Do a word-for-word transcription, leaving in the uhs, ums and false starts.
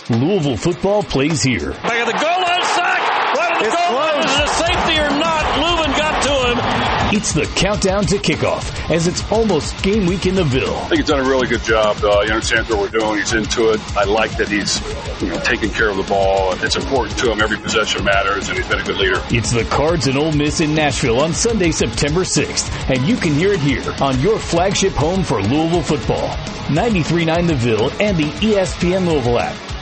Louisville football plays here. Back at the goal line, sack! Right at the it's goal line, is it a safety or not? Leuven got to him. It's the countdown to kickoff as it's almost game week in the Ville. I think he's done a really good job. Uh, he understands what we're doing. He's into it. I like that he's, you know, taking care of the ball. It's important to him. Every possession matters, and he's been a good leader. It's the Cards and Ole Miss in Nashville on Sunday, September sixth, and you can hear it here on your flagship home for Louisville football. ninety-three point nine The Ville and the E S P N Louisville app.